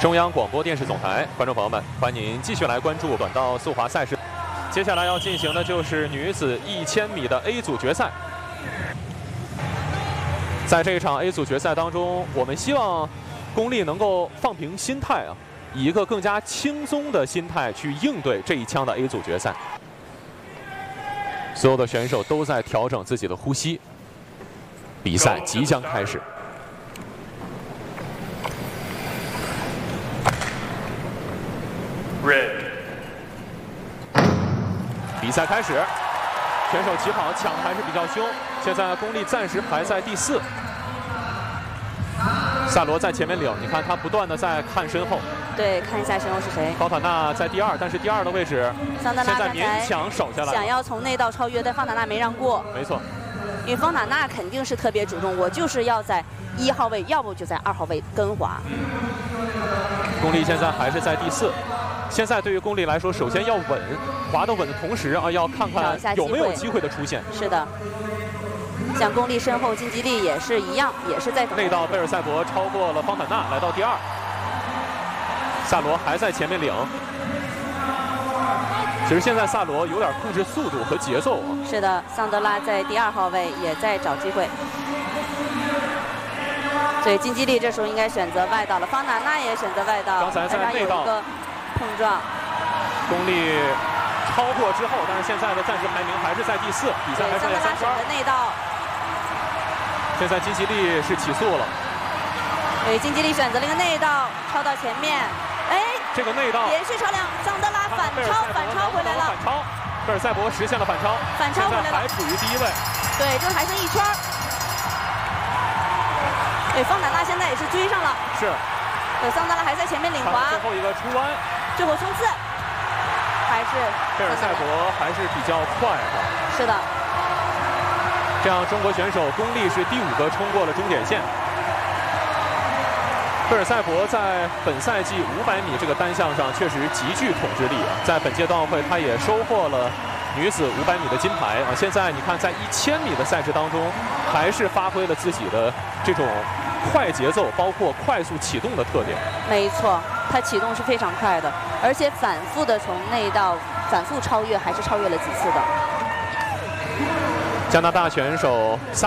中央广播电视总台，观众朋友们，欢迎您继续来关注短道速滑赛事。接下来要进行的就是女子1000米的 A 组决赛。在这一场 A 组决赛当中，我们希望巩俐能够放平心态啊，以一个更加轻松的心态去应对这一枪的 A 组决赛。所有的选手都在调整自己的呼吸，比赛即将开始。 Red。 比赛开始，选手起跑抢还是比较凶。现在巩俐暂时排在第4，萨罗在前面领。你看他不断的在看身后， 对，看一下身后是谁。 方塔纳在第2，但是第2的位置， 桑德拉现在勉强守下来， 想要从内道超越，但方塔纳没让过。 没错， 因为方塔纳肯定是特别主动，我就是要在1号位，要不就在2号位跟滑。 巩俐现在还是在第4。 现在对于巩俐来说，首先要稳，滑得稳的同时啊，要看看有没有机会的出现。 是的，像巩俐身后金吉利也是一样，也是在等。 内道贝尔塞博超过了方塔纳，来到第2。萨罗还在前面领。其实现在萨罗有点控制速度和节奏啊。 是的，桑德拉在第2号位也在找机会。所以金吉利这时候应该选择外道了，方塔纳也选择外道。 刚才在内道。 碰撞， 巩俐超过之后，但是现在的暂时排名还是在第4，比赛还剩下3圈。 内道， 现在金吉利是起速了。 对，金吉利选择了一个内道，超到前面。哎， 这个内道连续超两，桑德拉反超回来了。 反超，贝尔塞博实现了反超， 反超回来了， 还处于第1位。 对，这还剩1圈。对，方塔纳现在也是追上了。 是。 对，桑德拉还在前面领滑。 最后一个出弯。 最后冲刺，还是贝尔塞博还是比较快的。 是的， 这样中国选手巩俐是第5个冲过了终点线。贝尔塞博在本赛季500米这个单项上确实极具统治力啊，在本届冬奥会他也收获了女子500米的金牌啊。现在你看，在1000米的赛事当中，还是发挥了自己的这种快节奏，包括快速启动的特点。 没错。 他启动是非常快的，而且反复的从内道反复超越，还是超越了几次的。 加拿大选手